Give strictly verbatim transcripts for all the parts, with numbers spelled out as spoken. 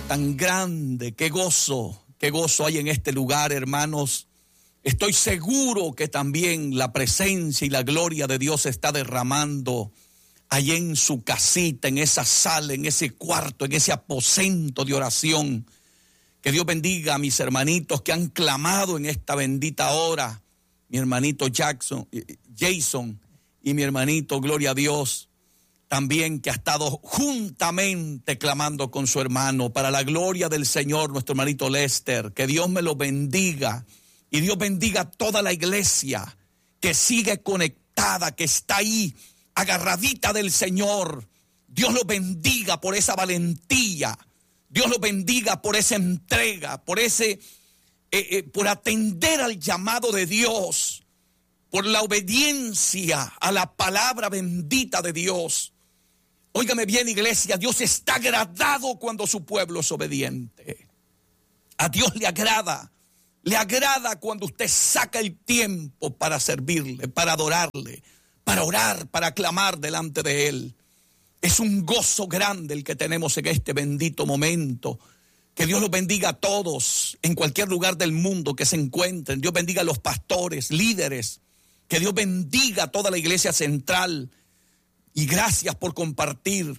tan grande, qué gozo, qué gozo hay en este lugar, hermanos. Estoy seguro que también la presencia y la gloria de Dios se está derramando allí en su casita, en esa sala, en ese cuarto, en ese aposento de oración. Que Dios bendiga a mis hermanitos que han clamado en esta bendita hora. Mi hermanito Jackson, Jason y mi hermanito, gloria a Dios, también que ha estado juntamente clamando con su hermano para la gloria del Señor, nuestro hermanito Lester. Que Dios me lo bendiga y Dios bendiga a toda la iglesia que sigue conectada, que está ahí agarradita del Señor. Dios lo bendiga por esa valentía. Dios lo bendiga por esa entrega, por ese, eh, eh, por atender al llamado de Dios, por la obediencia a la palabra bendita de Dios. Óigame bien, iglesia, Dios está agradado cuando su pueblo es obediente. A Dios le agrada, le agrada cuando usted saca el tiempo para servirle, para adorarle, para orar, para clamar delante de Él. Es un gozo grande el que tenemos en este bendito momento. Que Dios los bendiga a todos en cualquier lugar del mundo que se encuentren. Dios bendiga a los pastores, líderes. Que Dios bendiga a toda la iglesia central. Y gracias por compartir.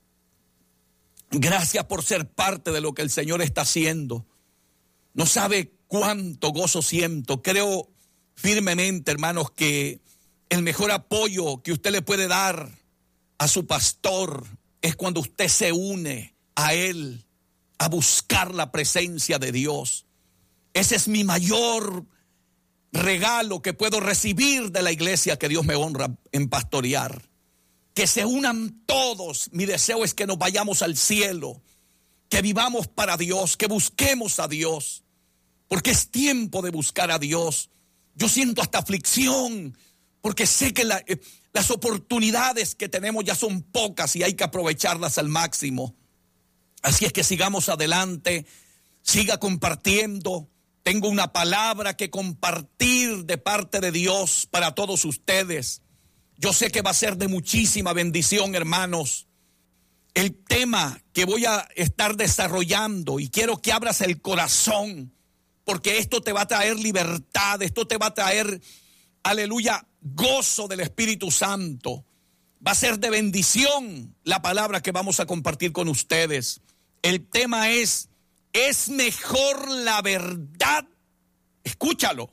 Gracias por ser parte de lo que el Señor está haciendo. No sabe cuánto gozo siento. Creo firmemente, hermanos, que el mejor apoyo que usted le puede dar a su pastor es cuando usted se une a él a buscar la presencia de Dios. Ese es mi mayor regalo que puedo recibir de la iglesia que Dios me honra en pastorear. Que se unan todos. Mi deseo es que nos vayamos al cielo, que vivamos para Dios, que busquemos a Dios, porque es tiempo de buscar a Dios. Yo siento hasta aflicción, porque sé que la, eh, las oportunidades que tenemos ya son pocas y hay que aprovecharlas al máximo. Así es que sigamos adelante, siga compartiendo. Tengo una palabra que compartir de parte de Dios para todos ustedes. Yo sé que va a ser de muchísima bendición, hermanos. El tema que voy a estar desarrollando, y quiero que abras el corazón, porque esto te va a traer libertad, esto te va a traer, aleluya, gozo del Espíritu Santo. Va a ser de bendición la palabra que vamos a compartir con ustedes. El tema es, es mejor la verdad, escúchalo,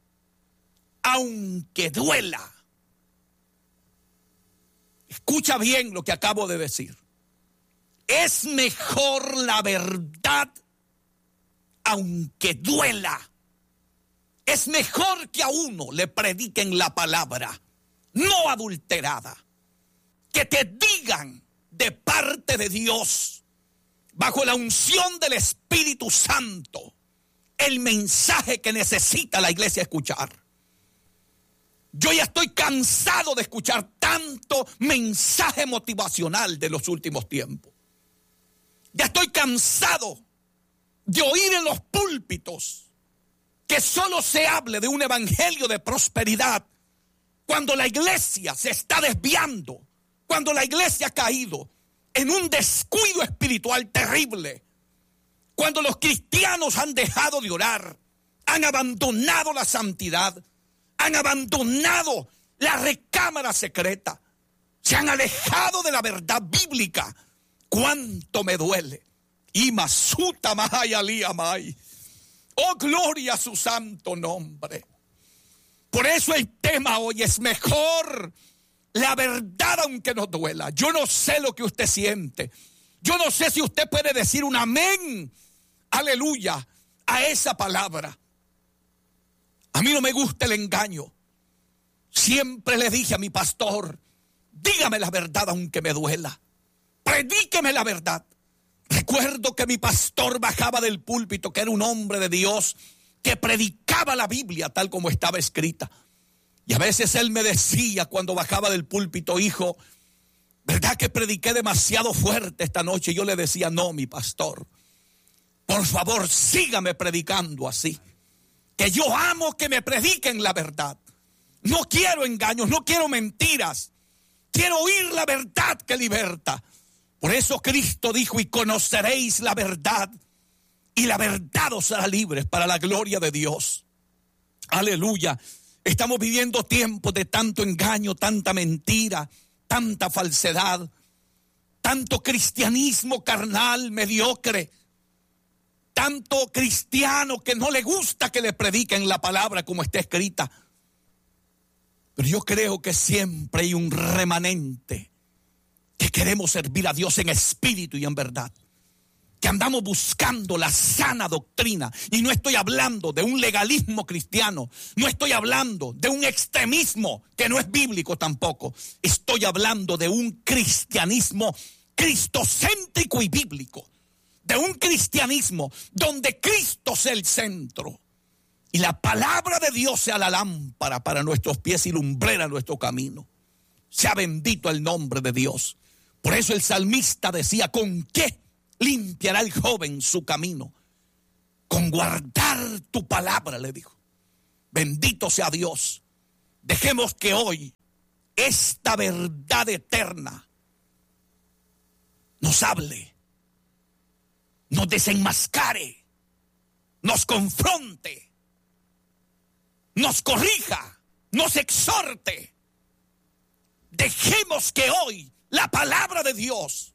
aunque duela. Escucha bien lo que acabo de decir. Es mejor la verdad, aunque duela. Es mejor que a uno le prediquen la palabra, no adulterada. Que te digan de parte de Dios, bajo la unción del Espíritu Santo, el mensaje que necesita la iglesia escuchar. Yo ya estoy cansado de escuchar tanto mensaje motivacional de los últimos tiempos. Ya estoy cansado de oír en los púlpitos que solo se hable de un evangelio de prosperidad cuando la iglesia se está desviando, cuando la iglesia ha caído en un descuido espiritual terrible, cuando los cristianos han dejado de orar, han abandonado la santidad, han abandonado la recámara secreta, se han alejado de la verdad bíblica. Cuánto me duele. Y masuta mahayali amai. Oh, gloria a su santo nombre. Por eso el tema hoy es mejor la verdad aunque nos duela. Yo no sé lo que usted siente. Yo no sé si usted puede decir un amén, aleluya, a esa palabra. A mí no me gusta el engaño. Siempre le dije a mi pastor, dígame la verdad aunque me duela. Predíqueme la verdad. Recuerdo que mi pastor bajaba del púlpito, que era un hombre de Dios, que predicaba la Biblia tal como estaba escrita. Y a veces él me decía cuando bajaba del púlpito, hijo, ¿verdad que prediqué demasiado fuerte esta noche? Y yo le decía, no, mi pastor, por favor, sígame predicando así. Que yo amo que me prediquen la verdad. No quiero engaños, no quiero mentiras. Quiero oír la verdad que liberta. Por eso Cristo dijo: y conoceréis la verdad, y la verdad os hará libres, para la gloria de Dios. Aleluya. Estamos viviendo tiempos de tanto engaño, tanta mentira, tanta falsedad, tanto cristianismo carnal, mediocre, tanto cristiano que no le gusta que le prediquen la palabra como está escrita. Pero yo creo que siempre hay un remanente que queremos servir a Dios en espíritu y en verdad, que andamos buscando la sana doctrina. Y no estoy hablando de un legalismo cristiano, no estoy hablando de un extremismo que no es bíblico tampoco. Estoy hablando de un cristianismo cristocéntrico y bíblico, de un cristianismo donde Cristo sea el centro y la palabra de Dios sea la lámpara para nuestros pies y lumbrera nuestro camino. Sea bendito el nombre de Dios. Por eso el salmista decía: ¿con qué limpiará el joven su camino? Con guardar tu palabra, le dijo. Bendito sea Dios. Dejemos que hoy esta verdad eterna nos hable, nos desenmascare, nos confronte, nos corrija, nos exhorte. Dejemos que hoy la palabra de Dios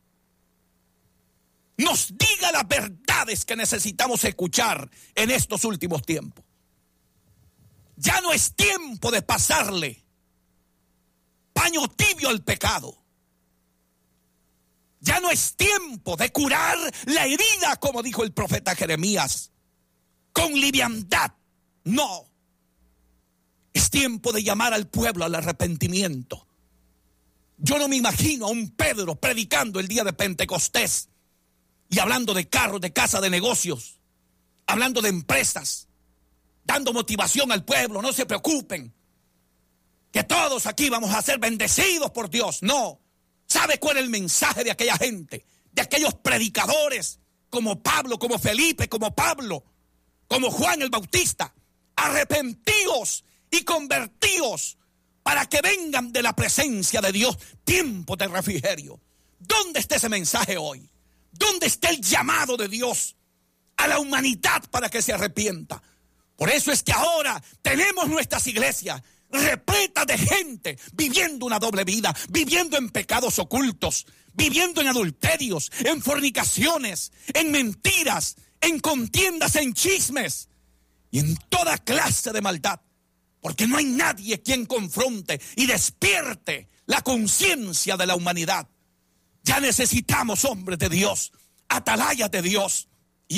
nos diga las verdades que necesitamos escuchar en estos últimos tiempos. Ya no es tiempo de pasarle paño tibio al pecado. Ya no es tiempo de curar la herida, como dijo el profeta Jeremías, con liviandad. No. Es tiempo de llamar al pueblo al arrepentimiento. Yo no me imagino a un Pedro predicando el día de Pentecostés y hablando de carros, de casa, de negocios, hablando de empresas, dando motivación al pueblo. No se preocupen, que todos aquí vamos a ser bendecidos por Dios. No. ¿Sabe cuál es el mensaje de aquella gente? De aquellos predicadores como Pablo, como Felipe, como Pablo, como Juan el Bautista. Arrepentíos y convertíos para que vengan de la presencia de Dios tiempos de refrigerio. ¿Dónde está ese mensaje hoy? ¿Dónde está el llamado de Dios a la humanidad para que se arrepienta? Por eso es que ahora tenemos nuestras iglesias repletas de gente viviendo una doble vida, viviendo en pecados ocultos, viviendo en adulterios, en fornicaciones, en mentiras, en contiendas, en chismes y en toda clase de maldad. Porque no hay nadie quien confronte y despierte la conciencia de la humanidad. Ya necesitamos hombres de Dios, atalayas de Dios.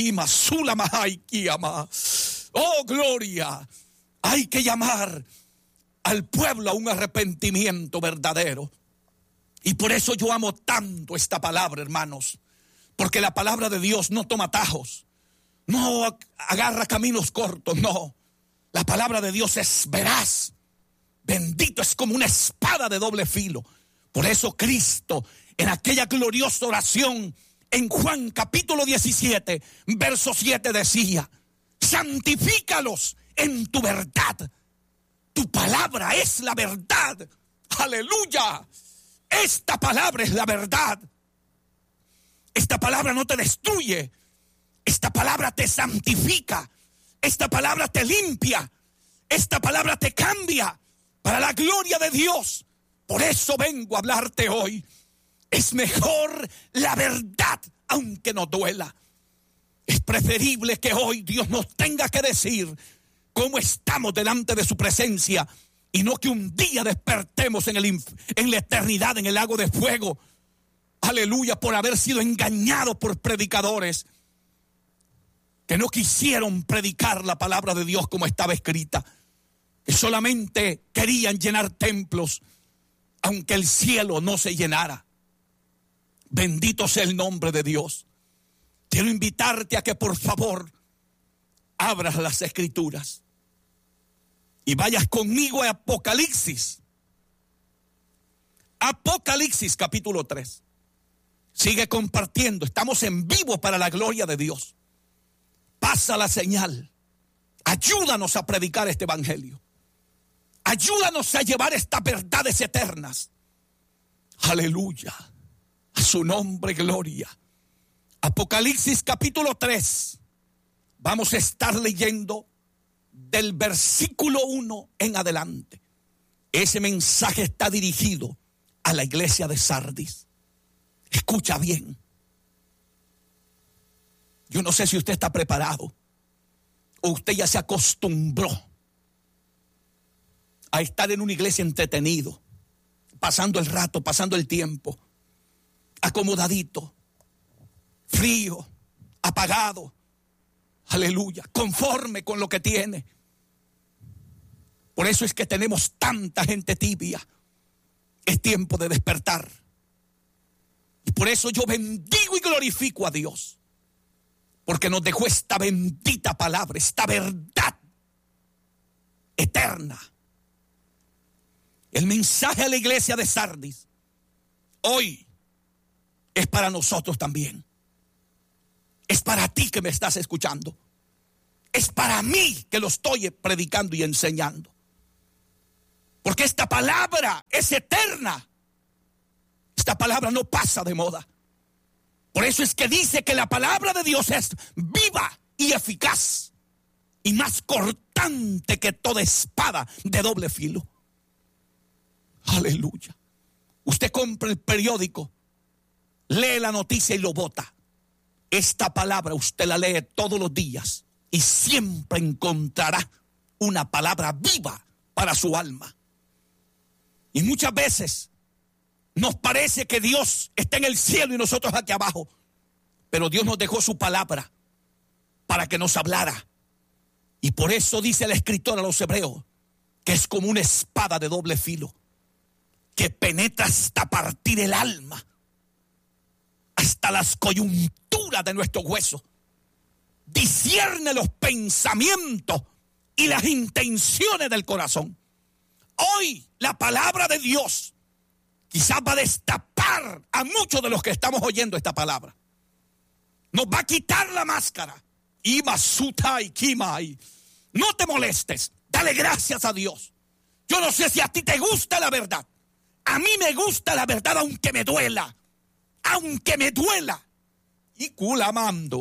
Oh, gloria. Hay que llamar al pueblo a un arrepentimiento verdadero. Y por eso yo amo tanto esta palabra, hermanos. Porque la palabra de Dios no toma atajos, no agarra caminos cortos, no. La palabra de Dios es veraz. Bendito, es como una espada de doble filo. Por eso Cristo, en aquella gloriosa oración, en Juan capítulo diecisiete, verso siete, decía: santifícalos en tu verdad. Tu palabra es la verdad. Aleluya. Esta palabra es la verdad. Esta palabra no te destruye. Esta palabra te santifica. Esta palabra te limpia. Esta palabra te cambia para la gloria de Dios. Por eso vengo a hablarte hoy. Es mejor la verdad, aunque nos duela. Es preferible que hoy Dios nos tenga que decir cómo estamos delante de su presencia, y no que un día despertemos en, el, en la eternidad, en el lago de fuego. Aleluya, por haber sido engañados por predicadores que no quisieron predicar la palabra de Dios como estaba escrita, que solamente querían llenar templos, aunque el cielo no se llenara. Bendito sea el nombre de Dios. Quiero invitarte a que por favor abras las escrituras y vayas conmigo a Apocalipsis. Apocalipsis capítulo tres. Sigue compartiendo, estamos en vivo para la gloria de Dios. Pasa la señal. Ayúdanos a predicar este evangelio. Ayúdanos a llevar estas verdades eternas. Aleluya. A su nombre, gloria. Apocalipsis capítulo tres. Vamos a estar leyendo del versículo uno en adelante. Ese mensaje está dirigido a la iglesia de Sardis. Escucha bien. Yo no sé si usted está preparado o usted ya se acostumbró a estar en una iglesia entretenido, pasando el rato, pasando el tiempo, acomodadito, frío, apagado, aleluya, conforme con lo que tiene. Por eso es que tenemos tanta gente tibia. Es tiempo de despertar. Y por eso yo bendigo y glorifico a Dios, porque nos dejó esta bendita palabra, esta verdad eterna. El mensaje a la iglesia de Sardis hoy es para nosotros también. Es para ti que me estás escuchando. Es para mí que lo estoy predicando y enseñando. Porque esta palabra es eterna. Esta palabra no pasa de moda. Por eso es que dice que la palabra de Dios es viva y eficaz y más cortante que toda espada de doble filo. Aleluya. Usted compra el periódico, lee la noticia y lo bota. Esta palabra usted la lee todos los días y siempre encontrará una palabra viva para su alma. Y muchas veces nos parece que Dios está en el cielo y nosotros aquí abajo, pero Dios nos dejó su palabra para que nos hablara. Y por eso dice el escritor a los hebreos que es como una espada de doble filo, que penetra hasta partir el alma, hasta las coyunturas de nuestro hueso, discierne los pensamientos y las intenciones del corazón. Hoy la palabra de Dios quizás va a destapar a muchos de los que estamos oyendo esta palabra. Nos va a quitar la máscara. Imasutai kimai. No te molestes, dale gracias a Dios. Yo no sé si a ti te gusta la verdad. A mí me gusta la verdad aunque me duela. Aunque me duela. Y culamando.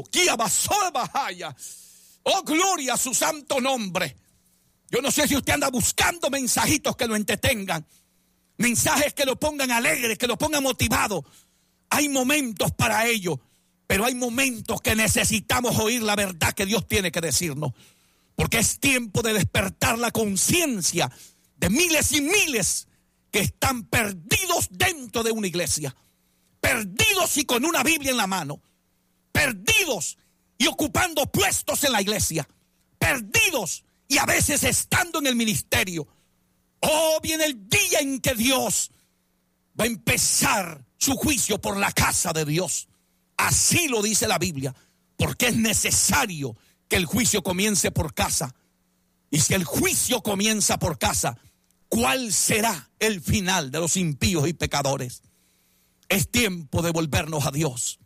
Oh, gloria a su santo nombre. Yo no sé si usted anda buscando mensajitos que lo entretengan. Mensajes que lo pongan alegre, que lo pongan motivado. Hay momentos para ello. Pero hay momentos que necesitamos oír la verdad que Dios tiene que decirnos. Porque es tiempo de despertar la conciencia de miles y miles que están perdidos dentro de una iglesia, perdidos y con una Biblia en la mano, perdidos y ocupando puestos en la iglesia, perdidos y a veces estando en el ministerio. Oh, viene el día en que Dios va a empezar su juicio por la casa de Dios. Así lo dice la Biblia, porque es necesario que el juicio comience por casa. Y si el juicio comienza por casa, ¿cuál será el final de los impíos y pecadores? Es tiempo de volvernos a Dios.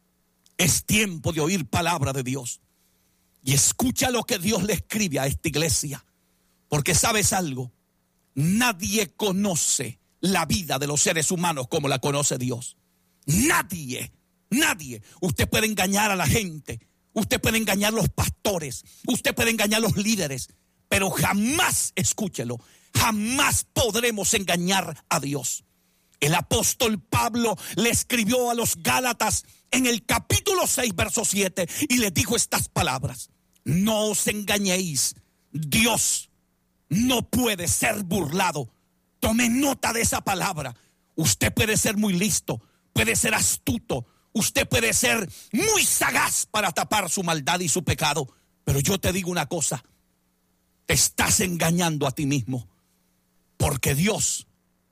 Es tiempo de oír palabra de Dios. Y escucha lo que Dios le escribe a esta iglesia. Porque sabes algo, nadie conoce la vida de los seres humanos como la conoce Dios. Nadie, nadie. Usted puede engañar a la gente. Usted puede engañar a los pastores. Usted puede engañar a los líderes. Pero jamás, escúchelo, jamás podremos engañar a Dios. El apóstol Pablo le escribió a los Gálatas en el capítulo seis, verso siete, y les dijo estas palabras: no os engañéis, Dios no puede ser burlado. Tome nota de esa palabra. Usted puede ser muy listo, puede ser astuto, usted puede ser muy sagaz para tapar su maldad y su pecado, pero yo te digo una cosa: te estás engañando a ti mismo, porque Dios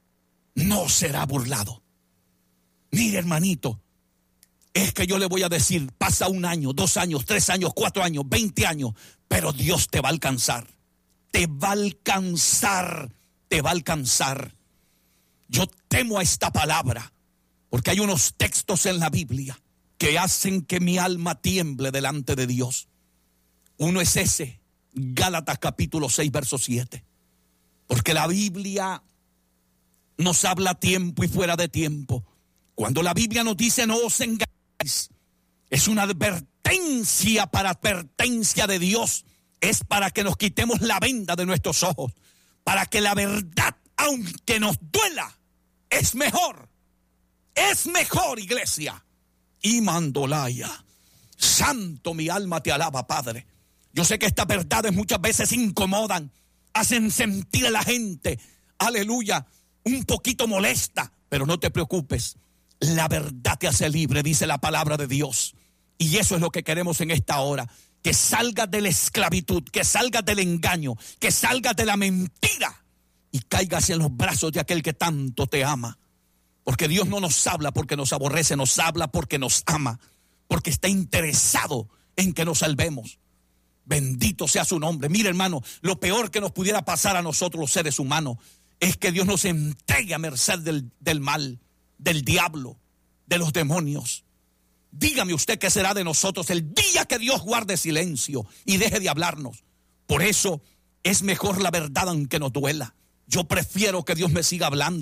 no será burlado. Mire, hermanito, es que yo le voy a decir, pasa un año, dos años, tres años, cuatro años, veinte años, pero Dios te va a alcanzar. Te va a alcanzar, te va a alcanzar. Yo temo a esta palabra, porque hay unos textos en la Biblia que hacen que mi alma tiemble delante de Dios. Uno es ese, Gálatas capítulo seis, verso siete. Porque la Biblia nos habla a tiempo y fuera de tiempo Cuando la Biblia nos dice no os engañéis, es una advertencia para advertencia de Dios. Es para que nos quitemos la venda de nuestros ojos, para que la verdad, aunque nos duela, es mejor. Es mejor, iglesia. Y mandolaya. Santo, mi alma te alaba, Padre. Yo sé que estas verdades muchas veces incomodan, hacen sentir a la gente, aleluya, un poquito molesta, pero no te preocupes. La verdad te hace libre, dice la palabra de Dios. Y eso es lo que queremos en esta hora. Que salgas de la esclavitud, que salgas del engaño, que salgas de la mentira y caigas en los brazos de aquel que tanto te ama. Porque Dios no nos habla porque nos aborrece, nos habla porque nos ama, porque está interesado en que nos salvemos. Bendito sea su nombre. Mire, hermano, lo peor que nos pudiera pasar a nosotros los seres humanos es que Dios nos entregue a merced del, del mal, del diablo, de los demonios. Dígame usted qué será de nosotros el día que Dios guarde silencio y deje de hablarnos. Por eso es mejor la verdad aunque nos duela. Yo prefiero que Dios me siga hablando.